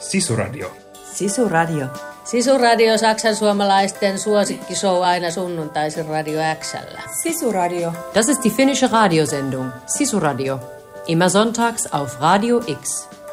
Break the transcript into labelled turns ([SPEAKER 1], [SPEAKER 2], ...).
[SPEAKER 1] Sisuradio.
[SPEAKER 2] Sisuradio.
[SPEAKER 3] Sisuradio, saksan suomalaisten suosikkishow aina sunnuntaisin Radio X:llä.
[SPEAKER 2] Sisuradio.
[SPEAKER 4] Das ist die finnische Radiosendung Sisuradio. Immer sonntags auf Radio X.